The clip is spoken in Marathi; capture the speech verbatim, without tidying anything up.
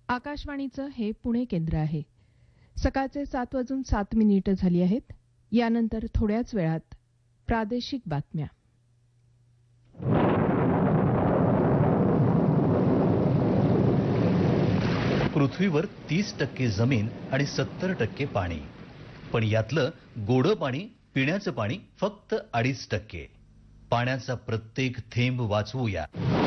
आकाशवाणीचं हे पुणे केंद्र आहे. सकाळचे सात वाजून सात मिनिटं झाली आहेत. यानंतर थोड्याच वेळात प्रादेशिक बातम्या. पृथ्वीवर तीस टक्के जमीन आणि सत्तर टक्के पाणी, पण यातलं गोडं पाणी, पिण्याचं पाणी फक्त अडीच टक्के. पाण्याचा प्रत्येक थेंब वाचवूया.